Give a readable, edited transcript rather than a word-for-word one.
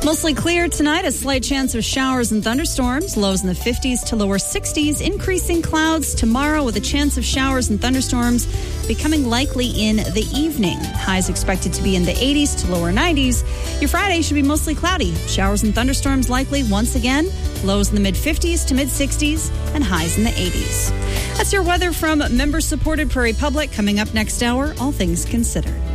Mostly clear tonight, a slight chance of showers and thunderstorms. Lows in the 50s to lower 60s. Increasing clouds tomorrow with a chance of showers and thunderstorms becoming likely in the evening. Highs expected to be in the 80s to lower 90s. Your Friday should be mostly cloudy. Showers and thunderstorms likely once again. Lows in the mid-50s to mid-60s and highs in the 80s. That's your weather from member-supported Prairie Public. Coming up next hour, all things considered.